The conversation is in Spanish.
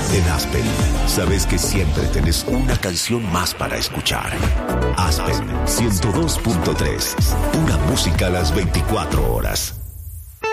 En Aspen, sabes que siempre tenés una canción más para escuchar. Aspen 102.3, una música a las 24 horas.